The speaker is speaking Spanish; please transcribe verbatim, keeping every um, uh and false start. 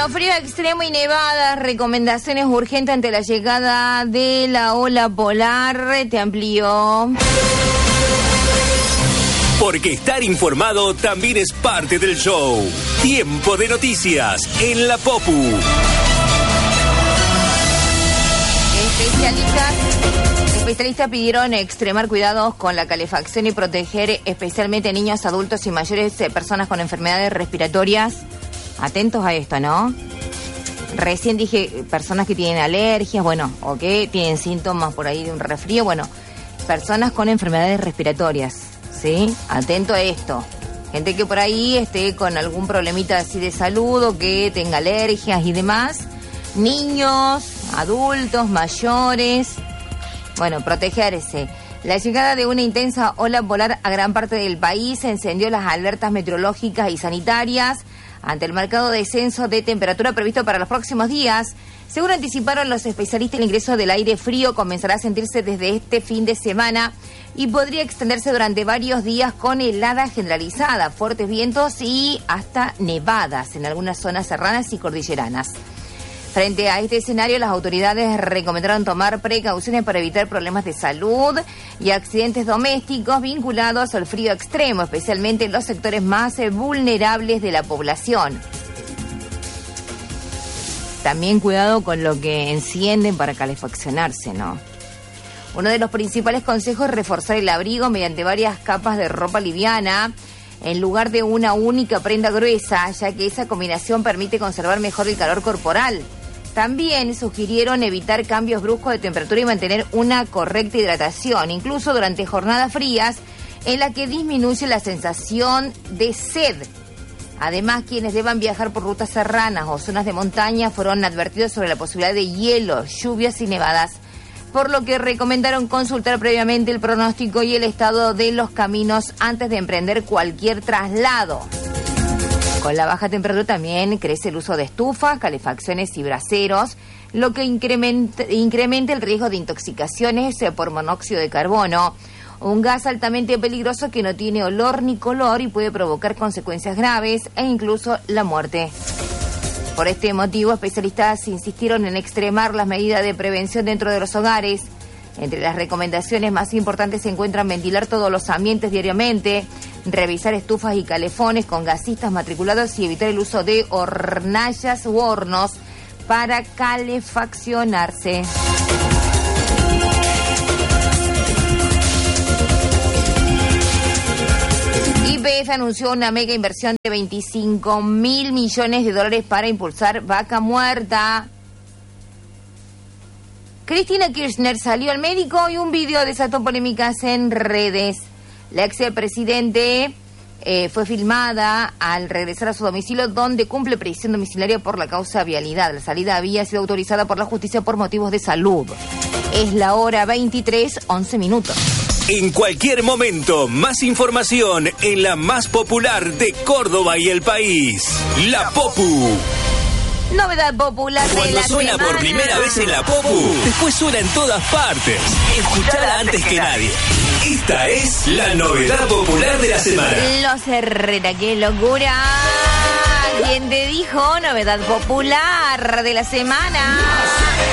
Bueno, frío extremo y nevadas, recomendaciones urgentes ante la llegada de la ola polar. Te amplío. Porque estar informado también es parte del show. Tiempo de noticias en la Popu. Especialistas, especialistas pidieron extremar cuidados con la calefacción y proteger especialmente niños, adultos y mayores, eh, personas con enfermedades respiratorias. Atentos a esto, ¿no? Recién dije personas que tienen alergias, bueno, o que tienen síntomas por ahí de un resfrío, bueno, personas con enfermedades respiratorias, ¿sí? Atento a esto. Gente que por ahí esté con algún problemita así de salud o que tenga alergias y demás. Niños, adultos, mayores. Bueno, protegerse. La llegada de una intensa ola polar a gran parte del país encendió las alertas meteorológicas y sanitarias ante el marcado descenso de temperatura previsto para los próximos días. Según anticiparon los especialistas, el ingreso del aire frío comenzará a sentirse desde este fin de semana y podría extenderse durante varios días con helada generalizada, fuertes vientos y hasta nevadas en algunas zonas serranas y cordilleranas. Frente a este escenario, las autoridades recomendaron tomar precauciones para evitar problemas de salud y accidentes domésticos vinculados al frío extremo, especialmente en los sectores más vulnerables de la población. También cuidado con lo que encienden para calefaccionarse, ¿no? Uno de los principales consejos es reforzar el abrigo mediante varias capas de ropa liviana en lugar de una única prenda gruesa, ya que esa combinación permite conservar mejor el calor corporal. También sugirieron evitar cambios bruscos de temperatura y mantener una correcta hidratación, incluso durante jornadas frías en las que disminuye la sensación de sed. Además, quienes deban viajar por rutas serranas o zonas de montaña fueron advertidos sobre la posibilidad de hielo, lluvias y nevadas, por lo que recomendaron consultar previamente el pronóstico y el estado de los caminos antes de emprender cualquier traslado. Con la baja temperatura también crece el uso de estufas, calefacciones y braseros, lo que incrementa, incrementa el riesgo de intoxicaciones por monóxido de carbono, un gas altamente peligroso que no tiene olor ni color y puede provocar consecuencias graves e incluso la muerte. Por este motivo, especialistas insistieron en extremar las medidas de prevención dentro de los hogares. Entre las recomendaciones más importantes se encuentran ventilar todos los ambientes diariamente, revisar estufas y calefones con gasistas matriculados y evitar el uso de hornallas u hornos para calefaccionarse. Y P F anunció una mega inversión de veinticinco mil millones de dólares para impulsar Vaca Muerta. Cristina Kirchner salió al médico y un video desató polémicas en redes. La ex presidente eh, fue filmada al regresar a su domicilio, donde cumple prisión domiciliaria por la causa vialidad. La salida había sido autorizada por la justicia por motivos de salud. Es la hora veintitrés, once minutos. En cualquier momento, más información en la más popular de Córdoba y el país. La Popu. Novedad popular de Cuando la suena semana. por primera vez en la Popu, después suena en todas partes. Escuchala antes que nadie. Esta es la novedad popular de la semana. Los Herrera, qué locura. ¿Quién te dijo novedad popular de la semana?